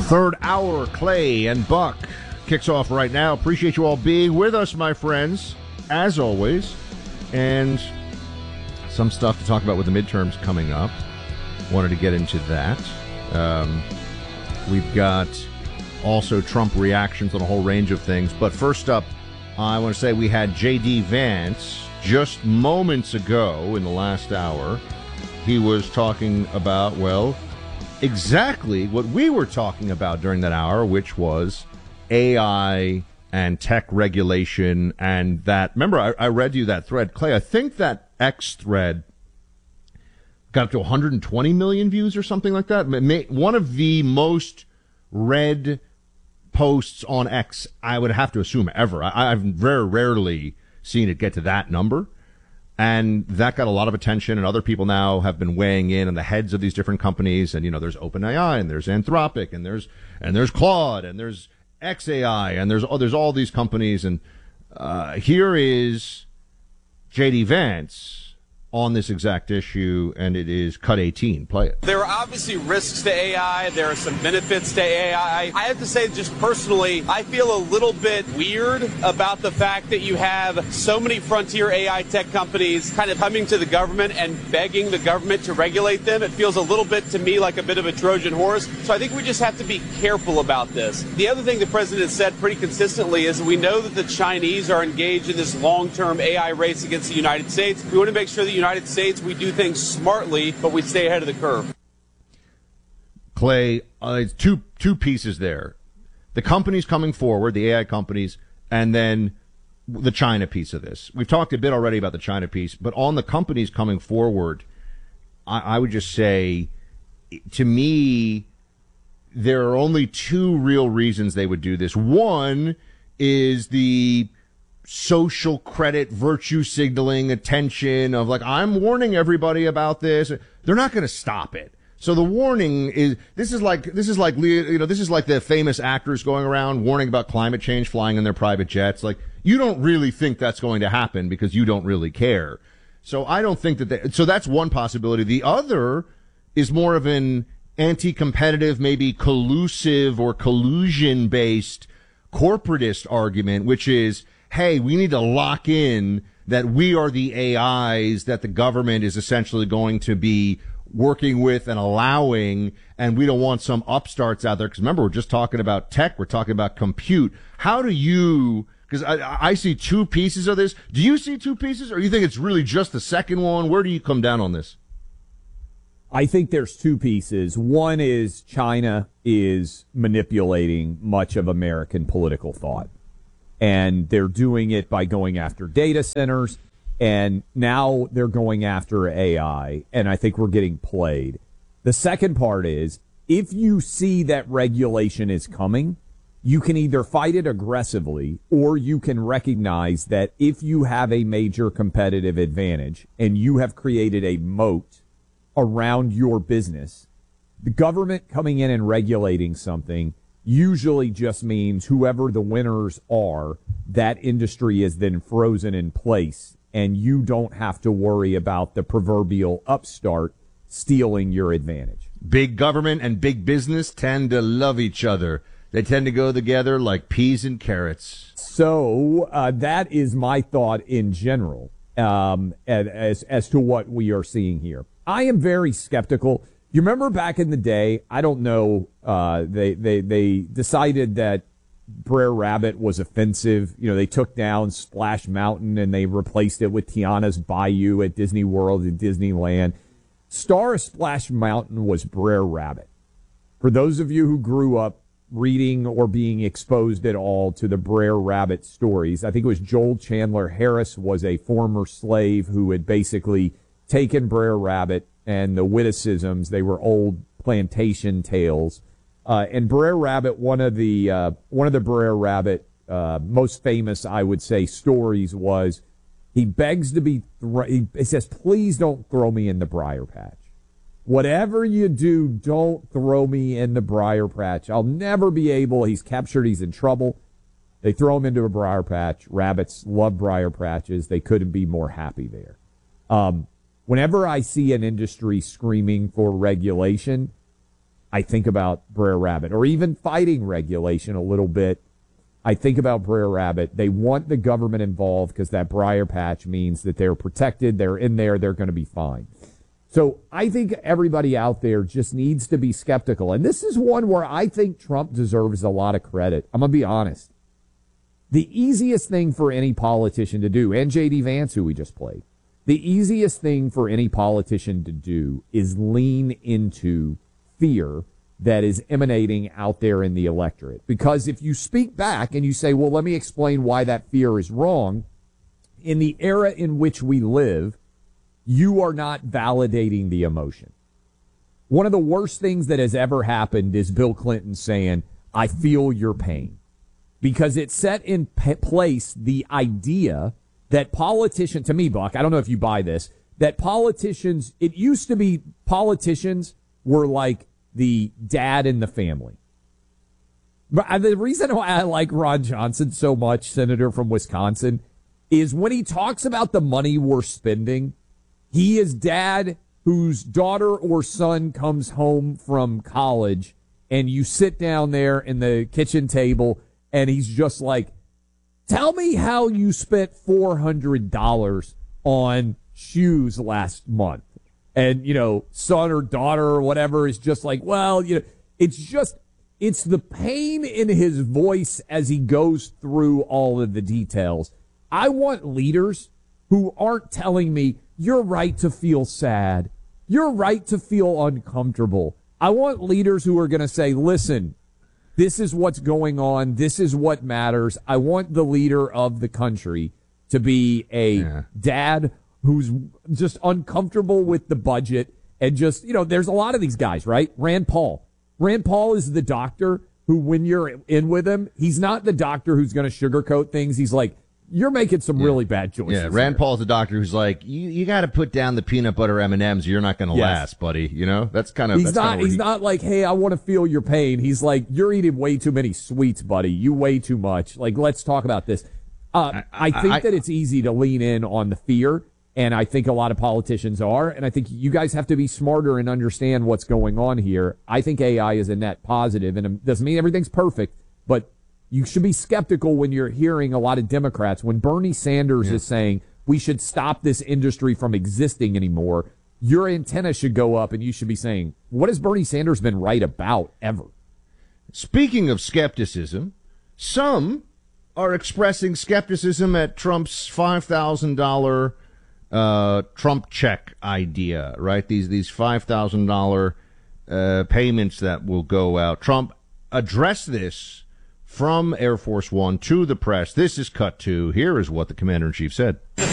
Third hour, Clay and Buck kicks off right now. Appreciate you all being with us, my friends, as always. And some stuff to talk about with the midterms coming up. Wanted to get into that. We've got also Trump reactions on a whole range of things. But first up, I want to say we had J.D. Vance just moments ago in the last hour. He was talking about, well, exactly what we were talking about during that hour, which was AI and tech regulation and that. Remember, I read you that thread, Clay. I think that X thread got up to 120 million views or something like that. One of the most read posts on X, I would have to assume, ever. I've very rarely seen it get to that number. And that got a lot of attention, and other people now have been weighing in on the heads of these different companies. And, you know, there's OpenAI, and there's Anthropic, and there's Claude, and there's XAI, and there's all these companies. And here is J.D. Vance on this exact issue, and it is Cut 18. Play it. There are obviously risks to AI. There are some benefits to AI. I have to say, just personally, I feel a little bit weird about the fact that you have so many frontier AI tech companies kind of coming to the government and begging the government to regulate them. It feels a little bit to me like a bit of a Trojan horse. So I think we just have to be careful about this. The other thing the president said pretty consistently is we know that the Chinese are engaged in this long-term AI race against the United States. We want to make sure the United States, we do things smartly, but we stay ahead of the curve. Clay, two pieces there. The companies coming forward, the AI companies, and then the China piece of this. We've talked a bit already about the China piece, but on the companies coming forward, I would just say, to me, there are only two real reasons they would do this. One is the social credit, virtue signaling, attention of like, I'm warning everybody about this. They're not going to stop it. So the warning is, this is like the famous actors going around warning about climate change, flying in their private jets. Like, you don't really think that's going to happen because you don't really care. So I don't think so that's one possibility. The other is more of an anti-competitive, maybe collusive or collusion-based corporatist argument, which is, hey, we need to lock in that we are the AIs that the government is essentially going to be working with and allowing, and we don't want some upstarts out there. Because remember, we're just talking about tech. We're talking about compute. How do you, because I see two pieces of this. Do you see two pieces, or you think it's really just the second one? Where do you come down on this? I think there's two pieces. One is China is manipulating much of American political thought. And they're doing it by going after data centers, and now they're going after AI, and I think we're getting played. The second part is, if you see that regulation is coming, you can either fight it aggressively, or you can recognize that if you have a major competitive advantage and you have created a moat around your business, the government coming in and regulating something usually just means whoever the winners are, that industry is then frozen in place, and you don't have to worry about the proverbial upstart stealing your advantage. Big government and big business tend to love each other. They tend to go together like peas and carrots. So that is my thought in general as to what we are seeing here. I am very skeptical. You remember back in the day, I don't know, they decided that Brer Rabbit was offensive. You know, they took down Splash Mountain and they replaced it with Tiana's Bayou at Disney World and Disneyland. Star of Splash Mountain was Brer Rabbit. For those of you who grew up reading or being exposed at all to the Brer Rabbit stories, I think it was Joel Chandler Harris was a former slave who had basically taken Brer Rabbit and the witticisms. They were old plantation tales. And Brer Rabbit, one of the Brer Rabbit most famous, I would say, stories was he begs to be. He says, "Please don't throw me in the briar patch. Whatever you do, don't throw me in the briar patch. I'll never be able." He's captured. He's in trouble. They throw him into a briar patch. Rabbits love briar patches. They couldn't be more happy there. Whenever I see an industry screaming for regulation, I think about Brer Rabbit, or even fighting regulation a little bit. I think about Brer Rabbit. They want the government involved because that briar patch means that they're protected, they're in there, they're going to be fine. So I think everybody out there just needs to be skeptical. And this is one where I think Trump deserves a lot of credit. I'm going to be honest. The easiest thing for any politician to do, and J.D. Vance, who we just played, the easiest thing for any politician to do is lean into fear that is emanating out there in the electorate. Because if you speak back and you say, well, let me explain why that fear is wrong, in the era in which we live, you are not validating the emotion. One of the worst things that has ever happened is Bill Clinton saying, I feel your pain. Because it set in place the idea that politicians, to me, Buck, I don't know if you buy this, that politicians, it used to be politicians were like the dad in the family. But the reason why I like Ron Johnson so much, senator from Wisconsin, is when he talks about the money we're spending, he is dad whose daughter or son comes home from college, and you sit down there in the kitchen table, and he's just like, tell me how you spent $400 on shoes last month. And, son or daughter or whatever is just like, well, it's the pain in his voice as he goes through all of the details. I want leaders who aren't telling me, you're right to feel sad. You're right to feel uncomfortable. I want leaders who are going to say, listen, this is what's going on. This is what matters. I want the leader of the country to be a dad who's just uncomfortable with the budget and just, there's a lot of these guys, right? Rand Paul. Rand Paul is the doctor who, when you're in with him, he's not the doctor who's going to sugarcoat things. He's like, you're making some really bad choices. Yeah, Rand Paul's the doctor who's like, you got to put down the peanut butter M&Ms. You're not going to last, buddy. That's kind of. He's not like, hey, I want to feel your pain. He's like, you're eating way too many sweets, buddy. You way too much. Like, let's talk about this. I think that it's easy to lean in on the fear, and I think a lot of politicians are, and I think you guys have to be smarter and understand what's going on here. I think AI is a net positive, and it doesn't mean everything's perfect, but you should be skeptical when you're hearing a lot of Democrats. When Bernie Sanders is saying we should stop this industry from existing anymore, your antenna should go up and you should be saying, what has Bernie Sanders been right about ever? Speaking of skepticism, some are expressing skepticism at Trump's $5,000 Trump check idea, right? These $5,000 payments that will go out. Trump addressed this from Air Force One to the press. This is cut to. Here is what the commander-in-chief said.